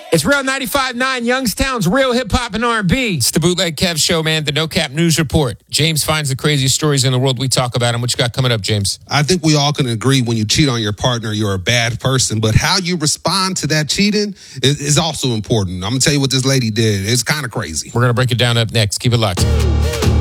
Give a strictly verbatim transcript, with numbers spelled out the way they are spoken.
It's Real ninety-five point nine, Youngstown's real hip-hop and R and B. It's the Bootleg Kev Show, man. The No Cap News Report. James finds the craziest stories in the world. We talk about them. What you got coming up, James? I think we all can agree when you cheat on your partner, you're a bad person. But how you respond to that cheating is, is also important. I'm going to tell you what this lady did. It's kind of crazy. We're going to break it down up next. Keep it locked.